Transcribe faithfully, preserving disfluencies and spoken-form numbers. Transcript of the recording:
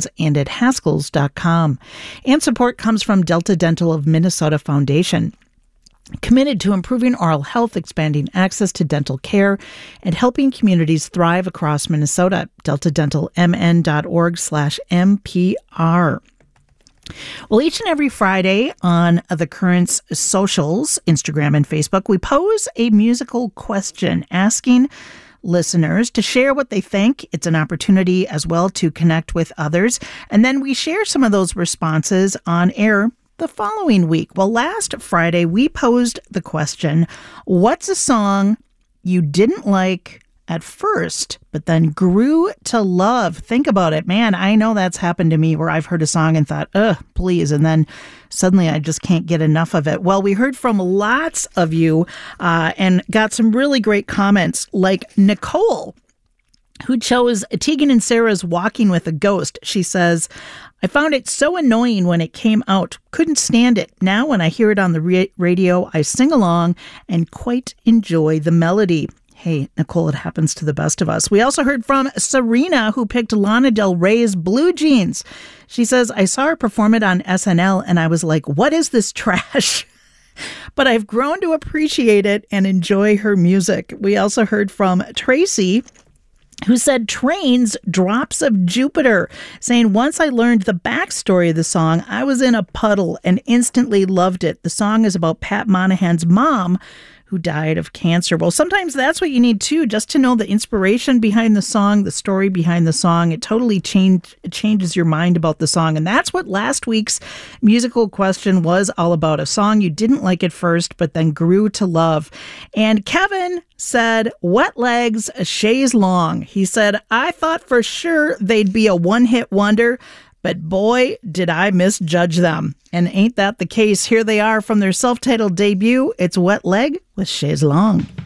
Haskell's and at Haskells dot com. And support comes from Delta Dental of Minnesota Foundation, committed to improving oral health, expanding access to dental care, and helping communities thrive across Minnesota. delta dental m n dot org slash M P R. Well, each and every Friday on the Currents socials, Instagram and Facebook, we pose a musical question asking listeners to share what they think. It's an opportunity as well to connect with others. And then we share some of those responses on air the following week. Well, last Friday, we posed the question, what's a song you didn't like at first, but then grew to love? Think about it. Man, I know that's happened to me where I've heard a song and thought, ugh, please. And then suddenly I just can't get enough of it. Well, we heard from lots of you uh, and got some really great comments, like Nicole, who chose Tegan and Sarah's Walking with a Ghost. She says, I found it so annoying when it came out. Couldn't stand it. Now when I hear it on the ra- radio, I sing along and quite enjoy the melody. Hey, Nicole, it happens to the best of us. We also heard from Serena, who picked Lana Del Rey's Blue Jeans. She says, I saw her perform it on S N L and I was like, what is this trash? But I've grown to appreciate it and enjoy her music. We also heard from Tracy, who said Train's Drops of Jupiter, saying, once I learned the backstory of the song, I was in a puddle and instantly loved it. The song is about Pat Monahan's mom, who died of cancer. Well, sometimes that's what you need too, just to know the inspiration behind the song, the story behind the song. It totally change, it changes your mind about the song. And that's what last week's musical question was all about. A song you didn't like at first, but then grew to love. And Kevin said, Wet Legs, Chaise Long. He said, I thought for sure they'd be a one-hit wonder, but boy, did I misjudge them. And ain't that the case? Here they are from their self-titled debut. It's Wet Leg with Chaise Long.